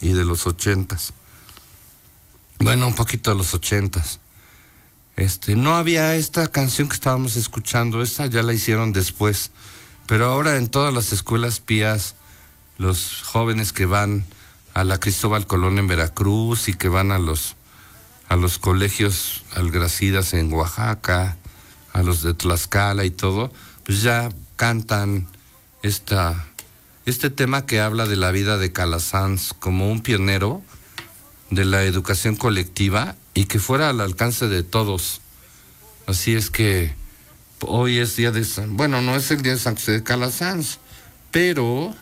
y de los 80s. Bueno, un poquito de los 80s. No había esta canción que estábamos escuchando, esta ya la hicieron después, pero ahora en todas las escuelas pías, los jóvenes que van a la Cristóbal Colón en Veracruz y que van a los colegios algracidas en Oaxaca, a los de Tlaxcala y todo, pues ya cantan este tema que habla de la vida de Calasanz como un pionero de la educación colectiva y que fuera al alcance de todos. Así es que hoy es día de bueno, no es el día de San José de Calasanz, pero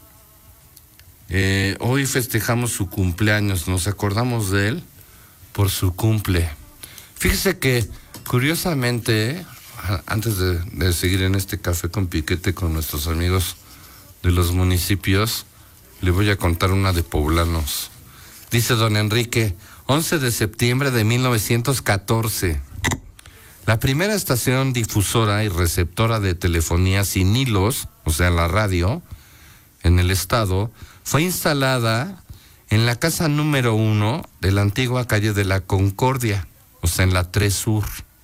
hoy festejamos su cumpleaños, nos acordamos de él por su cumple. Fíjese que, curiosamente, antes de seguir en este café con piquete con nuestros amigos de los municipios, le voy a contar una de poblanos. Dice don Enrique, 11 de septiembre de 1914. La primera estación difusora y receptora de telefonía sin hilos, o sea, la radio, en el estado, fue instalada en la casa número 1 de la antigua calle de la Concordia, o sea, en la 3 Sur.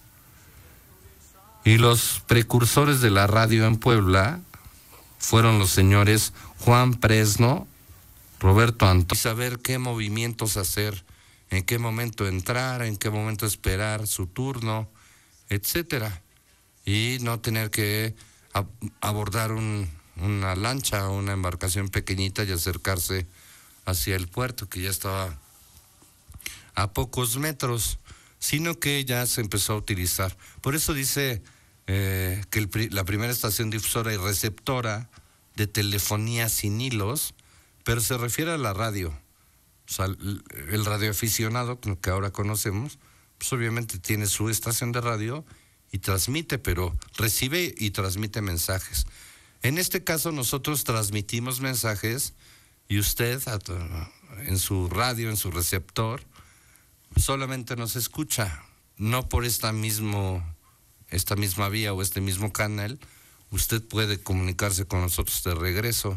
Y los precursores de la radio en Puebla fueron los señores Juan Presno, Roberto Antonio, y saber qué movimientos hacer, en qué momento entrar, en qué momento esperar su turno, etcétera. Y no tener que abordar una lancha o una embarcación pequeñita y acercarse hacia el puerto, que ya estaba a pocos metros, sino que ya se empezó a utilizar. Por eso dice que la primera estación difusora y receptora de telefonía sin hilos, pero se refiere a la radio. O sea, el radioaficionado que ahora conocemos, pues obviamente tiene su estación de radio y transmite, pero recibe y transmite mensajes. En este caso nosotros transmitimos mensajes y usted en su radio, en su receptor, solamente nos escucha, no por esta misma vía o este mismo canal. Usted puede comunicarse con nosotros de regreso.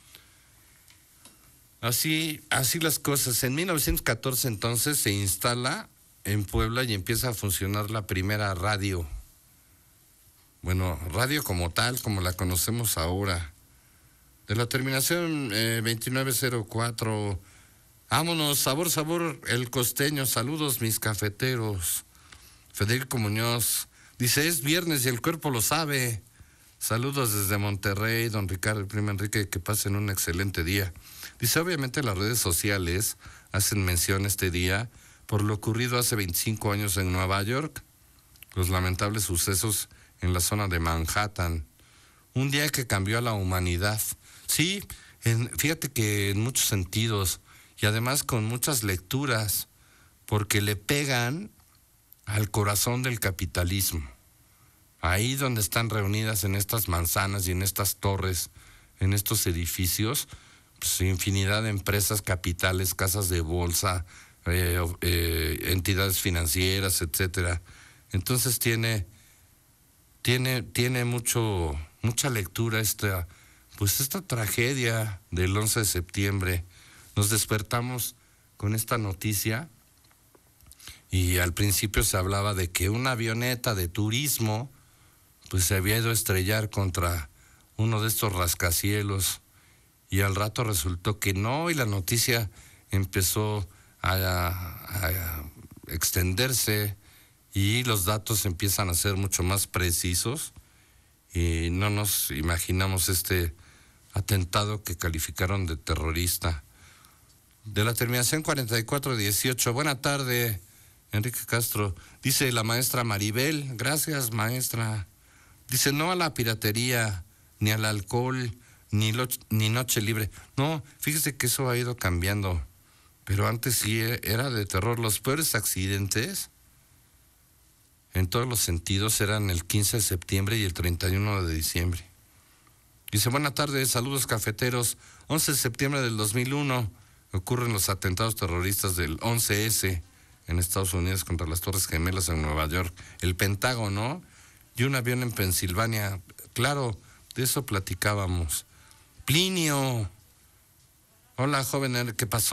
Así las cosas. En 1914 entonces se instala en Puebla y empieza a funcionar la primera radio. Bueno, radio como tal, como la conocemos ahora. De la terminación 2904. Vámonos, sabor, el costeño. Saludos, mis cafeteros. Federico Muñoz dice, es viernes y el cuerpo lo sabe. Saludos desde Monterrey, don Ricardo, el primo Enrique, que pasen un excelente día. Dice, obviamente las redes sociales hacen mención este día por lo ocurrido hace 25 años en Nueva York, los lamentables sucesos en la zona de Manhattan, un día que cambió a la humanidad. Sí, fíjate que en muchos sentidos, y además con muchas lecturas, porque le pegan al corazón del capitalismo. Ahí donde están reunidas en estas manzanas y en estas torres, en estos edificios, pues infinidad de empresas capitales, casas de bolsa, entidades financieras, etcétera. Entonces tiene mucha lectura esta tragedia del 11 de septiembre. Nos despertamos con esta noticia y al principio se hablaba de que una avioneta de turismo pues se había ido a estrellar contra uno de estos rascacielos y al rato resultó que no, y la noticia empezó a extenderse y los datos empiezan a ser mucho más precisos y no nos imaginamos este atentado que calificaron de terrorista. De la terminación 4418, buena tarde, Enrique Castro. Dice la maestra Maribel, gracias maestra. Dice, no a la piratería, ni al alcohol, ni noche libre. No, fíjese que eso ha ido cambiando, pero antes sí era de terror. Los peores accidentes, en todos los sentidos, eran el 15 de septiembre y el 31 de diciembre. Dice, buena tarde, saludos cafeteros. 11 de septiembre del 2001 ocurren los atentados terroristas del 11S en Estados Unidos contra las Torres Gemelas en Nueva York. El Pentágono y un avión en Pensilvania. Claro, de eso platicábamos. Plinio. Hola, joven, ¿qué pasó?